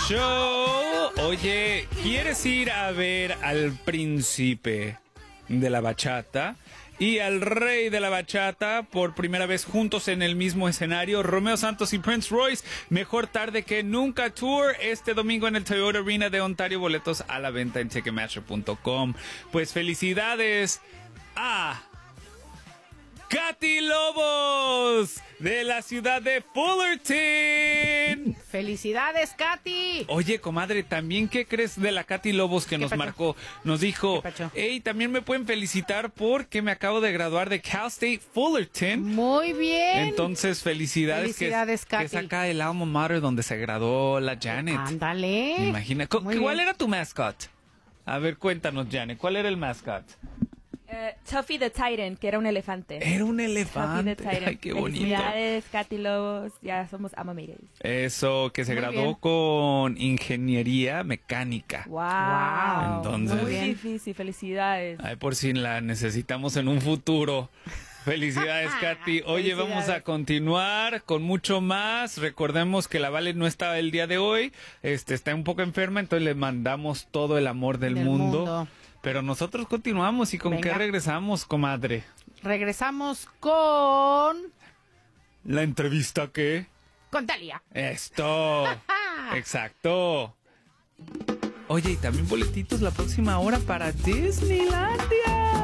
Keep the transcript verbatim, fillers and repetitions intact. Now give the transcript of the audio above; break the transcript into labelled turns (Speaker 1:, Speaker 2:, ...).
Speaker 1: Show. Oye, ¿quieres ir a ver al príncipe de la bachata y al rey de la bachata por primera vez juntos en el mismo escenario? Romeo Santos y Prince Royce, Mejor Tarde que Nunca Tour, este domingo en el Toyota Arena de Ontario. Boletos a la venta en ticketmaster punto com. Pues felicidades a Katy Lobos de la ciudad de Fullerton.
Speaker 2: ¡Felicidades, Katy!
Speaker 1: Oye, comadre, ¿también qué crees de la Katy Lobos que nos
Speaker 2: pacho?
Speaker 1: marcó? Nos dijo,
Speaker 2: ¿Qué pacho?
Speaker 1: hey, también me pueden felicitar porque me acabo de graduar de Cal State Fullerton.
Speaker 2: Muy bien.
Speaker 1: Entonces, felicidades,
Speaker 2: Felicidades,
Speaker 1: que,
Speaker 2: Katy.
Speaker 1: que es acá el alma mater donde se graduó la Janet.
Speaker 2: Ándale.
Speaker 1: Imagina, ¿cu-
Speaker 2: Muy
Speaker 1: ¿cuál
Speaker 2: bien.
Speaker 1: era tu mascot? A ver, cuéntanos, Janet, ¿cuál era el mascot?
Speaker 3: Uh, Tuffy the Titan, que era un elefante.
Speaker 1: Era un
Speaker 3: Tuffy
Speaker 1: elefante.
Speaker 3: the Titan.
Speaker 1: Ay, qué bonito.
Speaker 3: Felicidades, Katy Lobos. Ya somos amameres.
Speaker 1: Eso, que se
Speaker 2: Muy
Speaker 1: graduó
Speaker 2: bien.
Speaker 1: con ingeniería mecánica.
Speaker 3: Wow.
Speaker 2: Wow.
Speaker 1: Entonces-
Speaker 3: Muy
Speaker 2: Muy bien.
Speaker 3: difícil. Felicidades.
Speaker 1: Ay, por si la necesitamos en un futuro. Felicidades, Katy. Oye,
Speaker 3: Felicidades.
Speaker 1: vamos a continuar con mucho más. Recordemos que la Vale no está el día de hoy. Este, está un poco enferma, entonces le mandamos todo el amor del,
Speaker 2: Del
Speaker 1: mundo.
Speaker 2: mundo.
Speaker 1: Pero nosotros continuamos. ¿Y con
Speaker 2: Venga.
Speaker 1: qué regresamos, comadre?
Speaker 2: Regresamos con...
Speaker 1: ¿La entrevista qué?
Speaker 2: Con Talia.
Speaker 1: Esto. Exacto. Oye, y también boletitos la próxima hora para Disneylandia.